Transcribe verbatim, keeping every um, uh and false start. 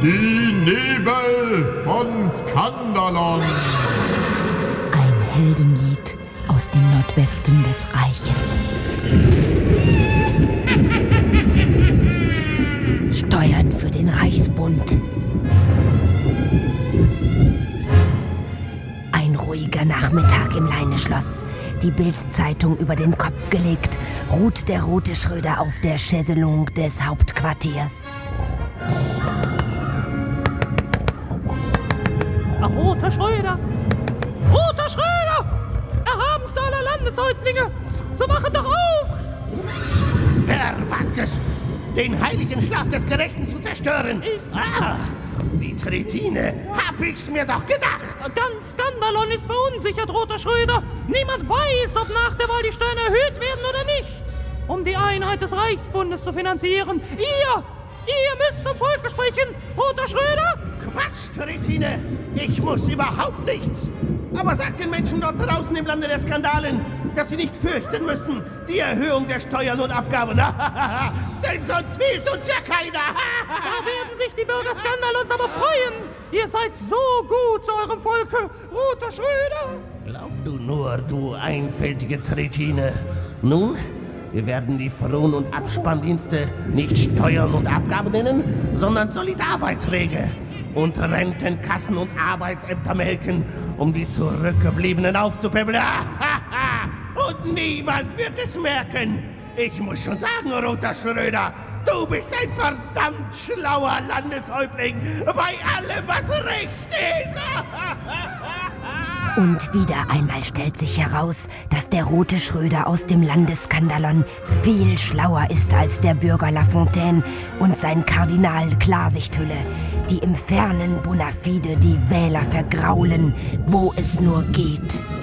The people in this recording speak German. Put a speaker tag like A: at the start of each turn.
A: Die Nebel von Skandalon.
B: Ein Heldenlied aus dem Nordwesten des Reiches. Steuern für den Reichsbund. Ein ruhiger Nachmittag im Leineschloss. Die Bildzeitung über den Kopf gelegt, ruht der rote Schröder auf der Chaiselongue des Hauptquartiers.
C: Roter Schröder! Roter Schröder! Erhabenster aller Landeshäuptlinge! So machet doch auf!
D: Wer wagt es, den heiligen Schlaf des Gerechten zu zerstören?
C: Ich.
D: Ah, die Tretine, hab ich's mir doch gedacht!
C: Ganz Skandalon ist verunsichert, Roter Schröder! Niemand weiß, ob nach der Wahl die Steuern erhöht werden oder nicht! Um die Einheit des Reichsbundes zu finanzieren. Ihr! Ihr müsst zum Volke sprechen, Roter Schröder!
D: Quatsch, Tretine! Ich muss überhaupt nichts! Aber sagt den Menschen dort draußen im Lande der Skandalen, dass sie nicht fürchten müssen, die Erhöhung der Steuern und Abgaben. Denn sonst wählt uns ja keiner!
C: Da werden sich die Bürger Skandalons aber freuen! Ihr seid so gut zu eurem Volke, Roter Schröder!
D: Glaub du nur, du einfältige Tretine. Nun, wir werden die Fron- und Abspanndienste nicht Steuern und Abgaben nennen, sondern Solidarbeiträge. Und Rentenkassen und Arbeitsämter melken, um die Zurückgebliebenen aufzupäppeln. Und niemand wird es merken. Ich muss schon sagen, Roter Schröder, du bist ein verdammt schlauer Landeshäuptling bei allem, was recht ist.
B: Und wieder einmal stellt sich heraus, dass der rote Schröder aus dem Lande Skandalon viel schlauer ist als der Bürger Lafontaine und sein Kardinal Klarsichthülle, die im fernen Bonafide die Wähler vergraulen, wo es nur geht.